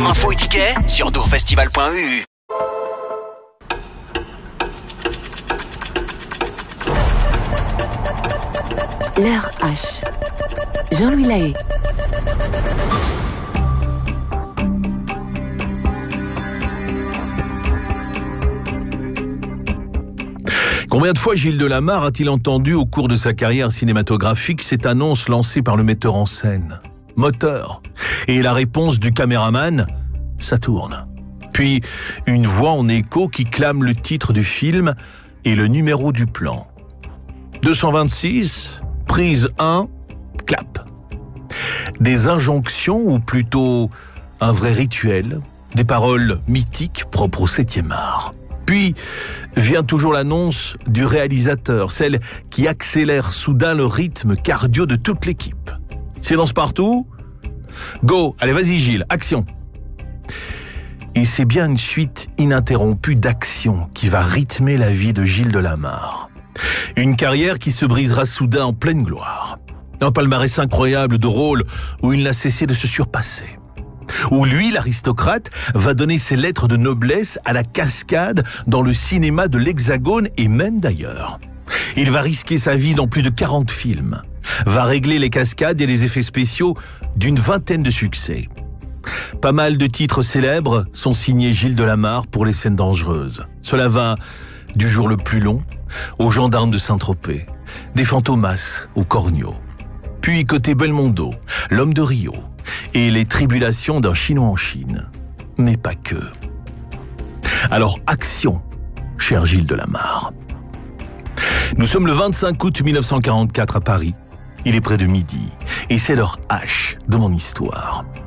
Info et tickets sur dourfestival.eu. L'heure H. Jean-Louis Lahaye. Combien de fois Gilles Delamarre a-t-il entendu au cours de sa carrière cinématographique cette annonce lancée par le metteur en scène ? Moteur. Et la réponse du caméraman ? Ça tourne. Puis une voix en écho qui clame le titre du film et le numéro du plan. 226, prise 1, clap. Des injonctions ou plutôt un vrai rituel, des paroles mythiques propres au 7e art. Puis vient toujours l'annonce du réalisateur, celle qui accélère soudain le rythme cardio de toute l'équipe. Silence partout. Go, allez vas-y Gilles, action. Et c'est bien une suite ininterrompue d'actions qui va rythmer la vie de Gilles Delamarre. Une carrière qui se brisera soudain en pleine gloire. Un palmarès incroyable de rôles où il n'a cessé de se surpasser. Où lui, l'aristocrate, va donner ses lettres de noblesse à la cascade dans le cinéma de l'Hexagone et même d'ailleurs. Il va risquer sa vie dans plus de 40 films, va régler les cascades et les effets spéciaux d'une vingtaine de succès. Pas mal de titres célèbres sont signés Gilles Delamarre pour les scènes dangereuses. Cela va du jour le plus long aux gendarmes de Saint-Tropez, des Fantomas au Cornio. Puis côté Belmondo, l'homme de Rio et les tribulations d'un Chinois en Chine. Mais pas que. Alors action, cher Gilles Delamarre. Nous sommes le 25 août 1944 à Paris. Il est près de midi et c'est l'heure H de mon histoire.